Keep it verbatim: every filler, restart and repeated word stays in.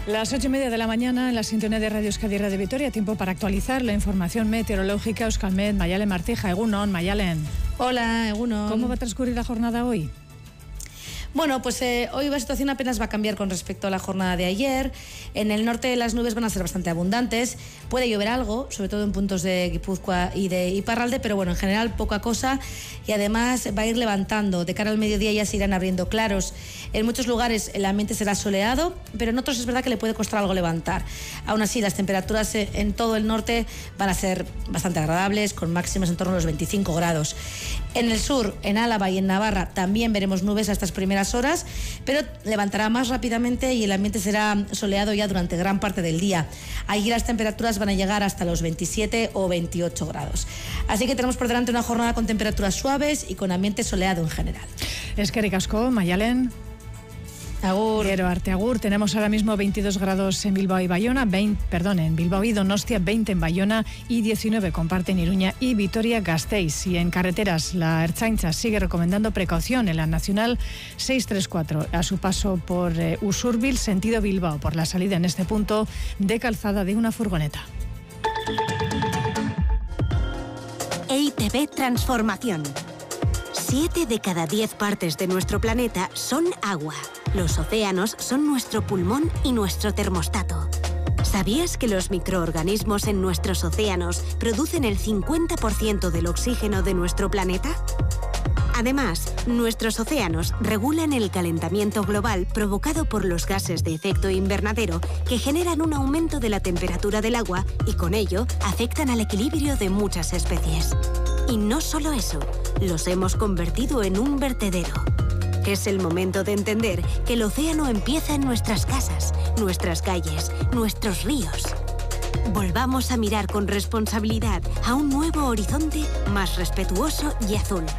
Las ocho y media de la mañana en la sintonía de Radio Euskadi y Radio Vitoria, tiempo para actualizar la información meteorológica. Euskalmet, Mayalen Martija, Egunon, Mayalen. Hola, Egunon. ¿Cómo va a transcurrir la jornada hoy? Bueno, pues eh, hoy la situación apenas va a cambiar con respecto a la jornada de ayer. En el norte las nubes van a ser bastante abundantes. Puede llover algo, sobre todo en puntos de Guipúzcoa y de Iparralde, pero bueno, en general poca cosa. Y además va a ir levantando. De cara al mediodía ya se irán abriendo claros. En muchos lugares el ambiente será soleado, pero en otros es verdad que le puede costar algo levantar. Aún así, las temperaturas en todo el norte van a ser bastante agradables, con máximas en torno a los veinticinco grados. En el sur, en Álava y en Navarra, también veremos nubes a estas primeras horas, pero levantará más rápidamente y el ambiente será soleado ya durante gran parte del día. Allí las temperaturas van a llegar hasta los veintisiete o veintiocho grados. Así que tenemos por delante una jornada con temperaturas suaves y con ambiente soleado en general. Eskerrik asko, Mayalen. Agur. Gero arte agur. Tenemos ahora mismo veintidós grados en Bilbao y Bayona, veinte, perdón, en Bilbao y Donostia, veinte en Bayona y diecinueve comparten Iruña y Vitoria-Gasteiz. Y en carreteras, la Ertzaintza sigue recomendando precaución en la Nacional seiscientos treinta y cuatro a su paso por eh, Usurbil, sentido Bilbao, por la salida en este punto de calzada de una furgoneta. E I Te Be Transformación. Siete de cada diez partes de nuestro planeta son agua. Los océanos son nuestro pulmón y nuestro termostato. ¿Sabías que los microorganismos en nuestros océanos producen el cincuenta por ciento del oxígeno de nuestro planeta? Además, nuestros océanos regulan el calentamiento global provocado por los gases de efecto invernadero que generan un aumento de la temperatura del agua y con ello afectan al equilibrio de muchas especies. Y no solo eso, los hemos convertido en un vertedero. Es el momento de entender que el océano empieza en nuestras casas, nuestras calles, nuestros ríos. Volvamos a mirar con responsabilidad a un nuevo horizonte más respetuoso y azul.